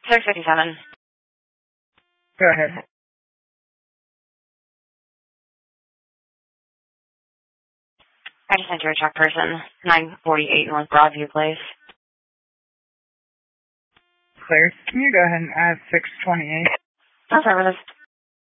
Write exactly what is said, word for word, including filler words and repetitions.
six fifty-seven. Go ahead. I just sent you a check person, nine forty-eight North Broadview Place. Clear. Can you go ahead and add six twenty-eight? No service.